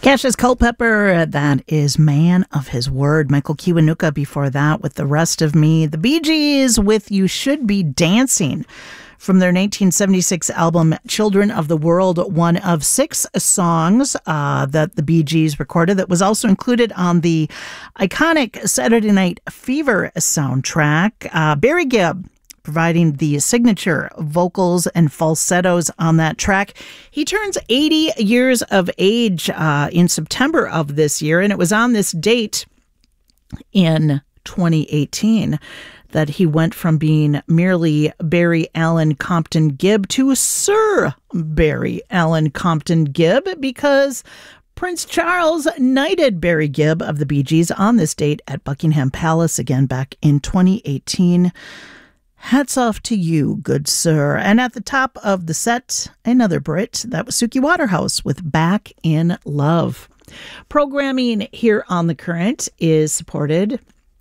Cassius Culpepper, that is Man of His Word. Michael Kiwanuka before that with The Rest of Me. The Bee Gees with You Should Be Dancing from their 1976 album Children of the World, one of 6 songs that the Bee Gees recorded that was also included on the iconic Saturday Night Fever soundtrack. Barry Gibb providing the signature vocals and falsettos on that track. He turns 80 years of age in September of this year, and it was on this date in 2018 that he went from being merely Barry Allen Compton Gibb to Sir Barry Allen Compton Gibb, because Prince Charles knighted Barry Gibb of the Bee Gees on this date at Buckingham Palace, again back in 2018. Hats off to you, good sir. And at the top of the set, another Brit. That was Suki Waterhouse with Back in Love. Programming here on The Current is supported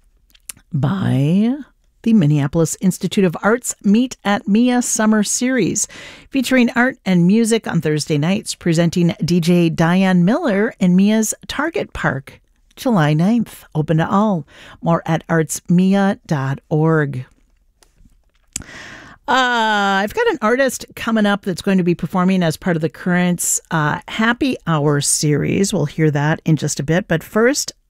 by the Minneapolis Institute of Arts Meet at Mia Summer Series, featuring art and music on Thursday nights, presenting DJ Diane Miller in Mia's Target Park, July 9th. Open to all. More at artsmia.org. I've got an artist coming up that's going to be performing as part of the Current's Happy Hour series. We'll hear that in just a bit. But first,